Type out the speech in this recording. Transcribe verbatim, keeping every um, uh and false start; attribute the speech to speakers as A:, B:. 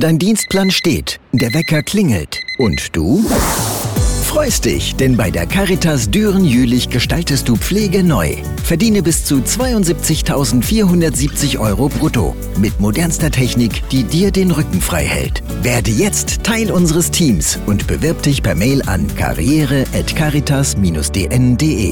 A: Dein Dienstplan steht, der Wecker klingelt. Und du? Freust dich, denn bei der Caritas Düren-Jülich gestaltest du Pflege neu. Verdiene bis zu zweiundsiebzigtausendvierhundertsiebzig Euro brutto mit modernster Technik, die dir den Rücken frei hält. Werde jetzt Teil unseres Teams und bewirb dich per Mail an karriere at caritas dash d n punkt de.